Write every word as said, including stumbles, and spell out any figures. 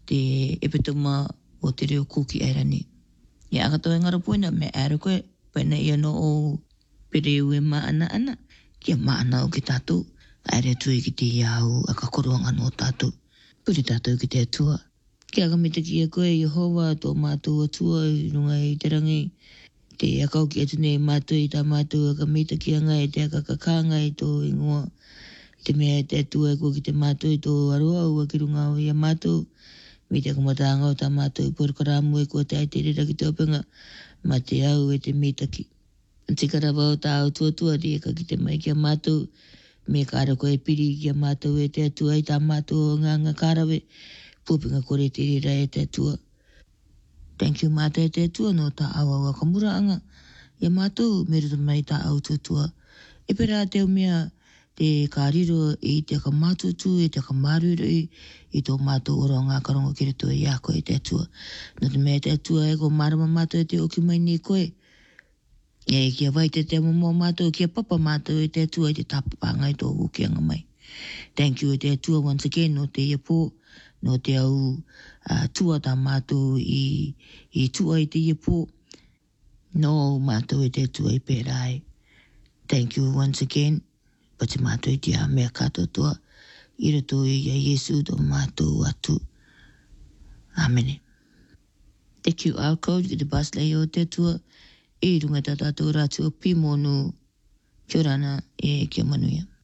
te epetoma o te reo kuki airani. Ia akato e ngara poina me aere koe, paina ia no o pereu e maana ana, kia maana o ki tātou, aere tui ki te iau, a ka koroanga no tātou, puri tātou ki te atua. Kia kamita ki e koe, Yehova, tō mātou atua, i runga i te rangi, te akau ki atu nei mātou i tā mātou, a kamita ki anga e te akakakanga i tō ingoa, te mea te atua e koe ki te mātou i tō aroa ua ki runga o ia mātou, mi te kumatanga o tā mātou i porukaramu e koe te ai te rira ki te openga, ma te au e te mitaki. Te karawa o tā au tuatua ri e ka ki te mai ki a mātou, me kāra koe piri ki a mātou e te atua i tā mātou o ngā ngā kārawe, pūpinga kore te rira e te atua. Thank you mātou e te atua no tā awa wa kamura anga, ia mātou me ruta mai tā au tuatua. E pera te o mea, te kāriro i te ka mātutu, e te ka mārura i, i tō mātou oro ngā karongo ki reto i a koe te atua. No te mea te atua e ko marama mātou e te oki mai ni koe. E kia vai te te mamo mātou, kia papa mātou e te atua i te tāpapa ngai tō wukianga mai. Thank you e te atua once again no te iapō, no te au uh, tua tā mātou i, i tua i te iapō. No mātou e te atua i pērai. Thank you once again. Pa te mātou i te a mea katotoa, i rato i a Yesu do mātou atu. Amene. Te Q R code ki te bus lei o te atua, i runga tā tātou rātua pimonu, kia rana e kia manuia.